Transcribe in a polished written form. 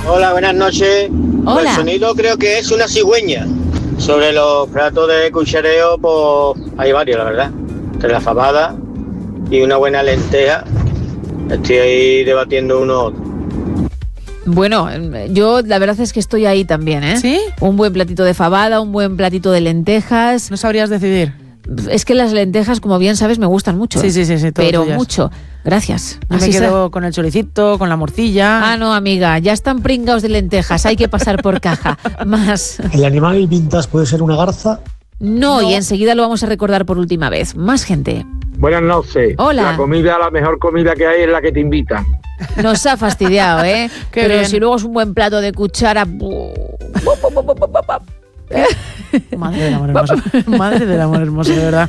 Hola, buenas noches. Hola. El sonido creo que es una cigüeña. Sobre los platos de cuchareo, pues hay varios, la verdad. Entre la fabada y una buena lenteja. Estoy ahí debatiendo uno. Bueno, yo la verdad es que estoy ahí también, ¿eh? ¿Sí? Un buen platito de fabada, un buen platito de lentejas. No sabrías decidir. Es que las lentejas, como bien sabes, me gustan mucho. Sí, todo pero tuyas. mucho. Gracias. Yo me quedo con el choricito, con la morcilla. Ah, no, amiga, ya están pringaos de lentejas, hay que pasar por caja. Más. ¿El animal vintage puede ser una garza? No, y enseguida lo vamos a recordar por última vez. Más gente. Buenas noches. Hola. La mejor comida que hay es la que te invitan. Nos ha fastidiado, ¿eh? Qué Pero bien. si luego es un buen plato de cuchara... Madre del amor hermoso. Madre del amor hermoso, de verdad.